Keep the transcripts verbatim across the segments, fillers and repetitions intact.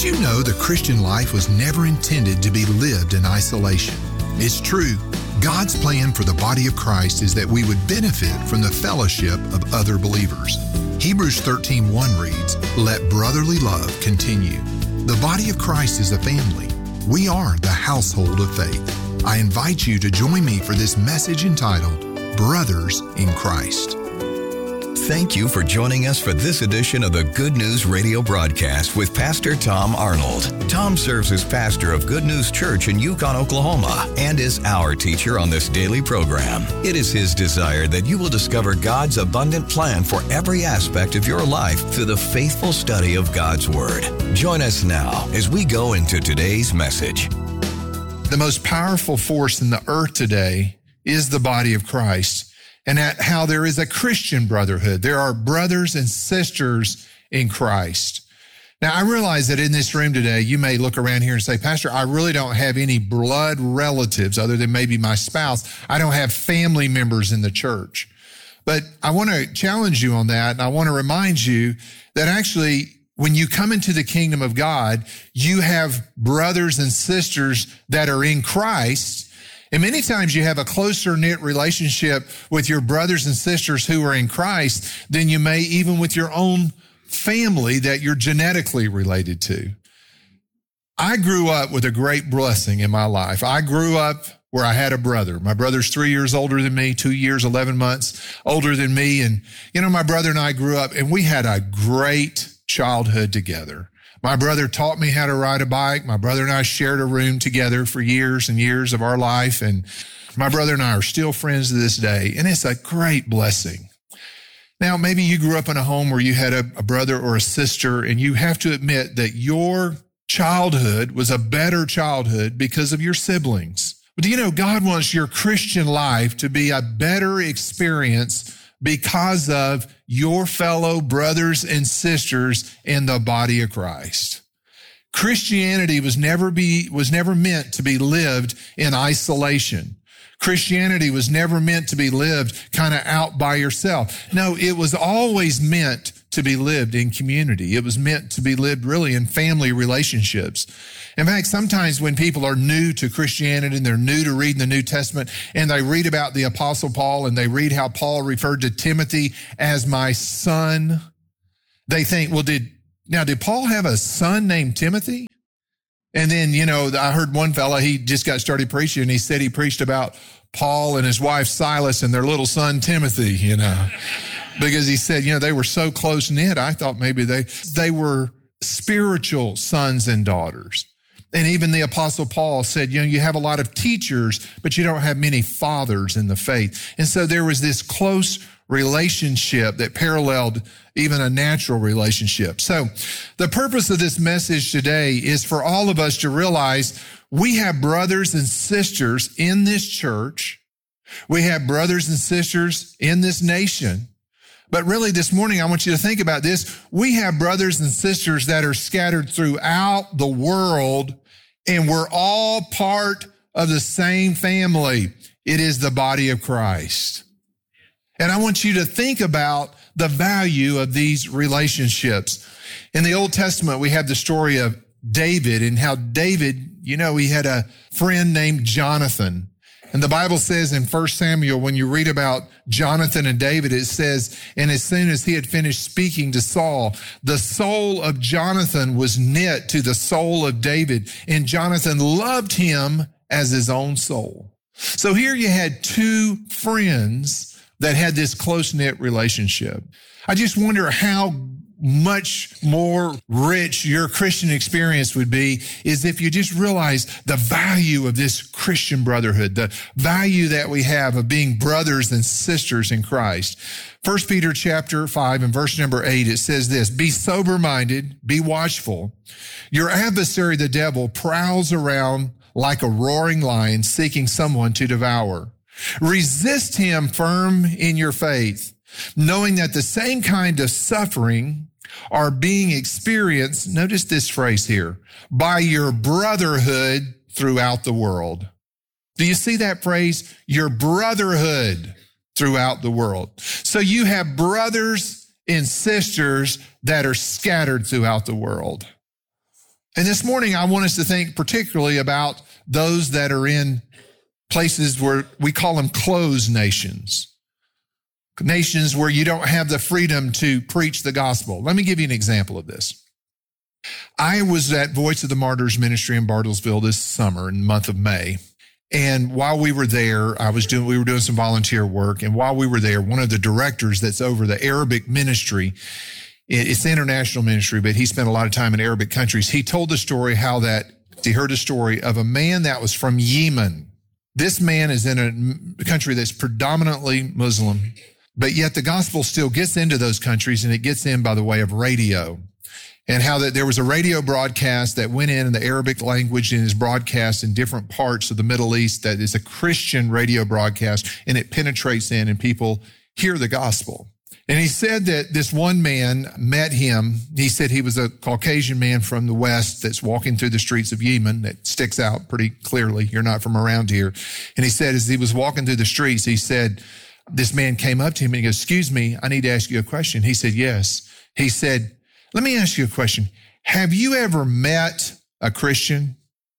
Did you know the Christian life was never intended to be lived in isolation? It's true. God's plan for the body of Christ is that we would benefit from the fellowship of other believers. Hebrews thirteen one reads, "Let brotherly love continue." The body of Christ is a family. We are the household of faith. I invite you to join me for this message entitled, Brothers in Christ. Thank you for joining us for this edition of the Good News Radio broadcast with Pastor Tom Arnold. Tom serves as pastor of Good News Church in Yukon, Oklahoma, and is our teacher on this daily program. It is his desire that you will discover God's abundant plan for every aspect of your life through the faithful study of God's Word. Join us now as we go into today's message. The most powerful force in the earth today is the body of Christ, and at how there is a Christian brotherhood. There are brothers and sisters in Christ. Now, I realize that in this room today, you may look around here and say, Pastor, I really don't have any blood relatives other than maybe my spouse. I don't have family members in the church. But I want to challenge you on that, and I want to remind you that actually, when you come into the kingdom of God, you have brothers and sisters that are in Christ. And many times you have a closer knit relationship with your brothers and sisters who are in Christ than you may even with your own family that you're genetically related to. I grew up with a great blessing in my life. I grew up where I had a brother. My brother's three years older than me, two years, eleven months older than me. And, you know, my brother and I grew up and we had a great childhood together. My brother taught me how to ride a bike. My brother and I shared a room together for years and years of our life. And my brother and I are still friends to this day. And it's a great blessing. Now, maybe you grew up in a home where you had a, a brother or a sister, and you have to admit that your childhood was a better childhood because of your siblings. But do you know, God wants your Christian life to be a better experience because of your fellow brothers and sisters in the body of Christ. Christianity was never be, was never meant to be lived in isolation. Christianity was never meant to be lived kind of out by yourself. No, it was always meant to be lived in community. It was meant to be lived really in family relationships. In fact, sometimes when people are new to Christianity and they're new to reading the New Testament and they read about the Apostle Paul and they read how Paul referred to Timothy as my son, they think, well, did, now did Paul have a son named Timothy? And then, you know, I heard one fella, he just got started preaching and he said he preached about Paul and his wife Silas and their little son Timothy, you know, because he said, you know, they were so close knit. I thought maybe they, they were spiritual sons and daughters. And even the Apostle Paul said, you know, you have a lot of teachers, but you don't have many fathers in the faith. And so there was this close relationship that paralleled even a natural relationship. So the purpose of this message today is for all of us to realize we have brothers and sisters in this church. We have brothers and sisters in this nation. But really this morning, I want you to think about this. We have brothers and sisters that are scattered throughout the world, and we're all part of the same family. It is the body of Christ. And I want you to think about the value of these relationships. In the Old Testament, we have the story of David and how David, you know, he had a friend named Jonathan. And the Bible says in First Samuel, when you read about Jonathan and David, it says, and as soon as he had finished speaking to Saul, the soul of Jonathan was knit to the soul of David, and Jonathan loved him as his own soul. So here you had two friends that had this close-knit relationship. I just wonder how much more rich your Christian experience would be is if you just realize the value of this Christian brotherhood, the value that we have of being brothers and sisters in Christ. First Peter chapter five and verse number eight, it says this, be sober-minded, be watchful. Your adversary, the devil, prowls around like a roaring lion seeking someone to devour. Resist him firm in your faith, knowing that the same kind of suffering are being experienced, notice this phrase here, by your brotherhood throughout the world. Do you see that phrase? Your brotherhood throughout the world. So you have brothers and sisters that are scattered throughout the world. And this morning, I want us to think particularly about those that are in places where we call them closed nations. Nations where you don't have the freedom to preach the gospel. Let me give you an example of this. I was at Voice of the Martyrs Ministry in Bartlesville this summer in the month of May. And while we were there, I was doing, we were doing some volunteer work. And while we were there, one of the directors that's over the Arabic ministry, it's international ministry, but he spent a lot of time in Arabic countries. He told the story how that he heard a story of a man that was from Yemen. This man is in a country that's predominantly Muslim, but yet the gospel still gets into those countries, and it gets in by the way of radio. And how that there was a radio broadcast that went in in the Arabic language and is broadcast in different parts of the Middle East that is a Christian radio broadcast, and it penetrates in and people hear the gospel. And he said that this one man met him. He said he was a Caucasian man from the West that's walking through the streets of Yemen. That sticks out pretty clearly. You're not from around here. And he said, as he was walking through the streets, he said, this man came up to him and he goes, excuse me, I need to ask you a question. He said, yes. He said, let me ask you a question. Have you ever met a Christian?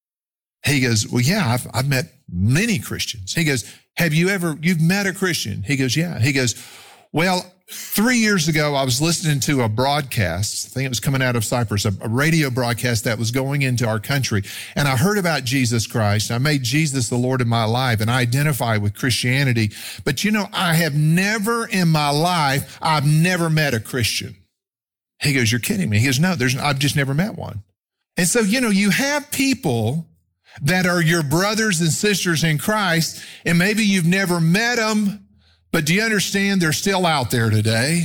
He goes, well, yeah, I've, I've met many Christians. He goes, have you ever, you've met a Christian? He goes, yeah. He goes, well, three years ago, I was listening to a broadcast. I think it was coming out of Cyprus, a, a radio broadcast that was going into our country. And I heard about Jesus Christ. I made Jesus the Lord of my life, and I identify with Christianity. But you know, I have never in my life, I've never met a Christian. He goes, you're kidding me. He goes, no, there's, I've just never met one. And so, you know, you have people that are your brothers and sisters in Christ, and maybe you've never met them, but do you understand they're still out there today?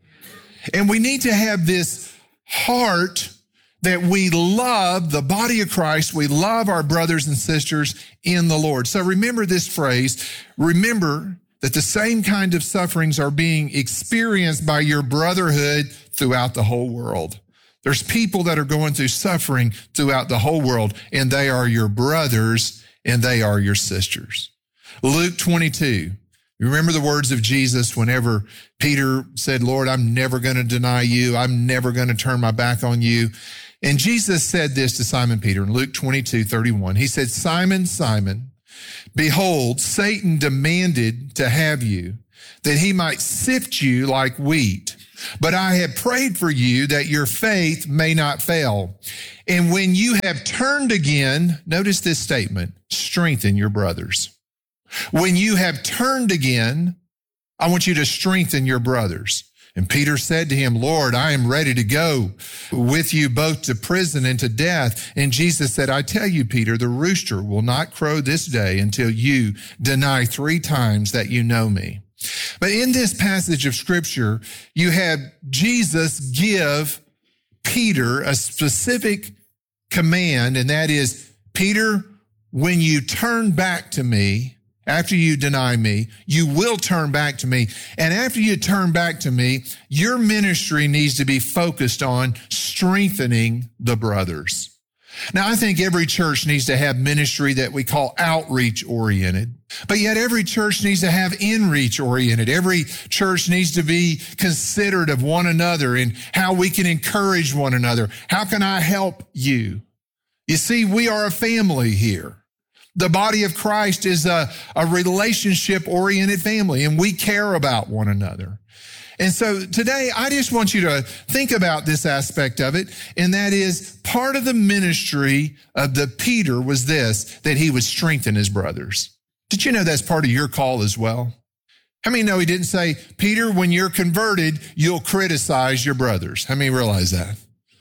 And we need to have this heart that we love the body of Christ. We love our brothers and sisters in the Lord. So remember this phrase. Remember that the same kind of sufferings are being experienced by your brotherhood throughout the whole world. There's people that are going through suffering throughout the whole world, and they are your brothers and they are your sisters. Luke twenty-two. You remember the words of Jesus whenever Peter said, Lord, I'm never going to deny you. I'm never going to turn my back on you. And Jesus said this to Simon Peter in Luke twenty-two thirty-one. He said, Simon, Simon, behold, Satan demanded to have you, that he might sift you like wheat. But I have prayed for you that your faith may not fail. And when you have turned again, notice this statement, strengthen your brothers. When you have turned again, I want you to strengthen your brothers. And Peter said to him, Lord, I am ready to go with you both to prison and to death. And Jesus said, I tell you, Peter, the rooster will not crow this day until you deny three times that you know me. But in this passage of scripture, you have Jesus give Peter a specific command, and that is, Peter, when you turn back to me, after you deny me, you will turn back to me. And after you turn back to me, your ministry needs to be focused on strengthening the brothers. Now, I think every church needs to have ministry that we call outreach oriented, but yet every church needs to have in-reach oriented. Every church needs to be considerate of one another and how we can encourage one another. How can I help you? You see, we are a family here. The body of Christ is a, a relationship-oriented family, and we care about one another. And so today, I just want you to think about this aspect of it, and that is part of the ministry of the Peter was this, that he would strengthen his brothers. Did you know that's part of your call as well? How many know he didn't say, Peter, when you're converted, you'll criticize your brothers? How many realize that?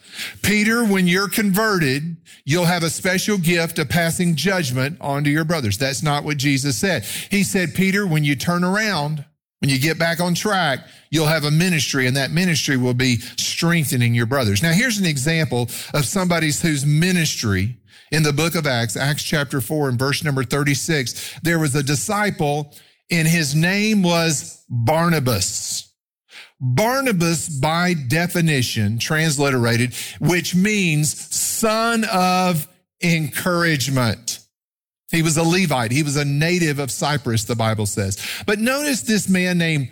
Peter, when you're converted, you'll have a special gift of passing judgment onto your brothers. That's not what Jesus said. He said, Peter, when you turn around, when you get back on track, you'll have a ministry, and that ministry will be strengthening your brothers. Now, here's an example of somebody whose ministry in the book of Acts, Acts chapter four and verse number thirty-six. There was a disciple, and his name was Barnabas. Barnabas, by definition, transliterated, which means son of encouragement. He was a Levite. He was a native of Cyprus, the Bible says. But notice this man named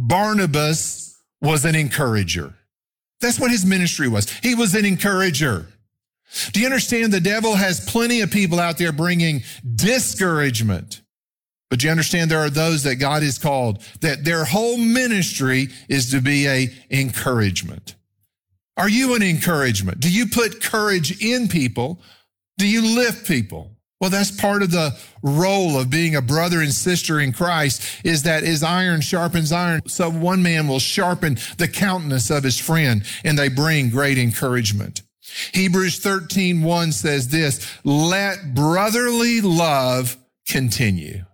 Barnabas was an encourager. That's what his ministry was. He was an encourager. Do you understand the devil has plenty of people out there bringing discouragement? But you understand there are those that God has called, that their whole ministry is to be a encouragement. Are you an encouragement? Do you put courage in people? Do you lift people? Well, that's part of the role of being a brother and sister in Christ, is that as iron sharpens iron, so one man will sharpen the countenance of his friend, and they bring great encouragement. Hebrews thirteen one says this, let brotherly love continue.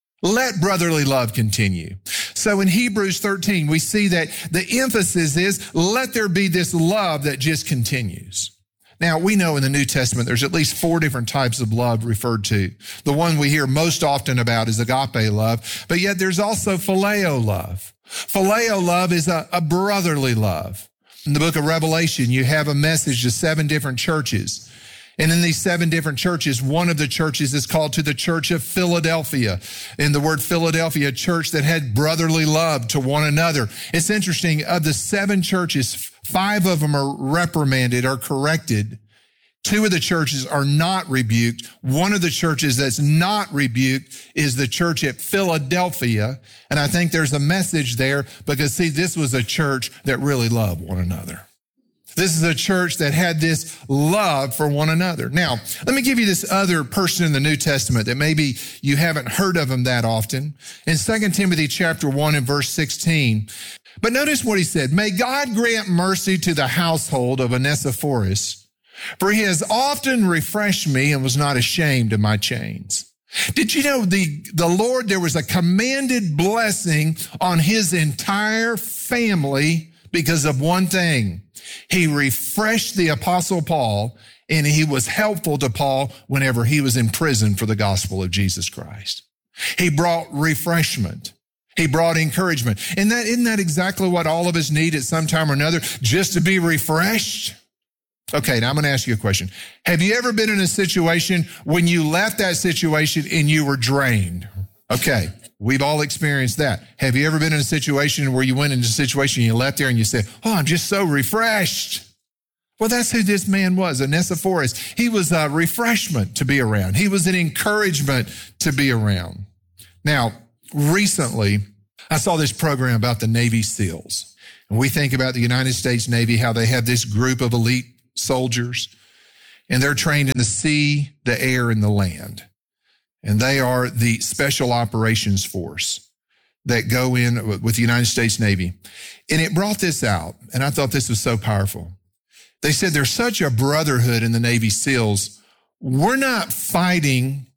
Let brotherly love continue. So in Hebrews thirteen, we see that the emphasis is, let there be this love that just continues. Now, we know in the New Testament, there's at least four different types of love referred to. The one we hear most often about is agape love, but yet there's also phileo love. Phileo love is a, a brotherly love. In the book of Revelation, you have a message to seven different churches. And in these seven different churches, one of the churches is called to the church of Philadelphia. In the word Philadelphia, a church that had brotherly love to one another. It's interesting, of the seven churches, five of them are reprimanded or corrected. Two of the churches are not rebuked. One of the churches that's not rebuked is the church at Philadelphia. And I think there's a message there because, see, this was a church that really loved one another. This is a church that had this love for one another. Now, let me give you this other person in the New Testament that maybe you haven't heard of him that often. In Second Timothy chapter one and verse sixteen. But notice what he said. May God grant mercy to the household of Onesiphorus, for he has often refreshed me and was not ashamed of my chains. Did you know the, the Lord, there was a commanded blessing on his entire family because of one thing. He refreshed the Apostle Paul, and he was helpful to Paul whenever he was in prison for the gospel of Jesus Christ. He brought refreshment. He brought encouragement. And that, isn't that exactly what all of us need at some time or another, just to be refreshed? Okay, now I'm going to ask you a question. Have you ever been in a situation when you left that situation and you were drained? Okay. We've all experienced that. Have you ever been in a situation where you went into a situation and you left there and you said, oh, I'm just so refreshed? Well, that's who this man was, Onesiphorus. He was a refreshment to be around. He was an encouragement to be around. Now, recently, I saw this program about the Navy SEALs. And we think about the United States Navy, how they have this group of elite soldiers, and they're trained in the sea, the air, and the land. And they are the Special Operations Force that go in with the United States Navy. And it brought this out, and I thought this was so powerful. They said there's such a brotherhood in the Navy SEALs. We're not fighting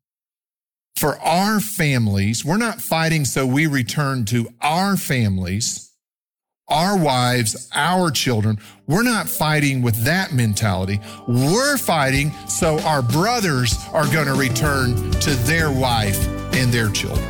for our families. We're not fighting so we return to our families, our wives, our children. We're not fighting with that mentality. We're fighting so our brothers are going to return to their wife and their children.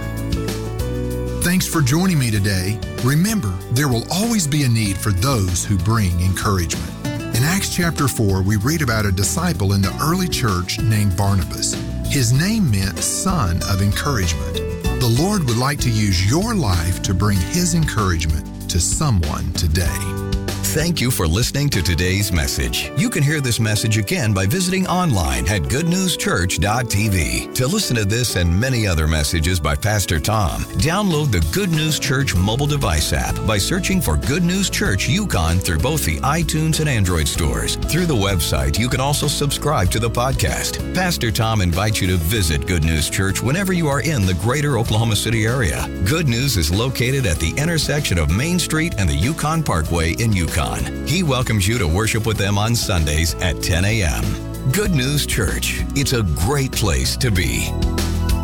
Thanks for joining me today. Remember, there will always be a need for those who bring encouragement. In Acts chapter four, we read about a disciple in the early church named Barnabas. His name meant son of encouragement. The Lord would like to use your life to bring his encouragement to someone today. Thank you for listening to today's message. You can hear this message again by visiting online at good news church dot t v. To listen to this and many other messages by Pastor Tom, download the Good News Church mobile device app by searching for Good News Church Yukon through both the iTunes and Android stores. Through the website, you can also subscribe to the podcast. Pastor Tom invites you to visit Good News Church whenever you are in the greater Oklahoma City area. Good News is located at the intersection of Main Street and the Yukon Parkway in Yukon. He welcomes you to worship with them on Sundays at ten a.m. Good News Church. It's a great place to be.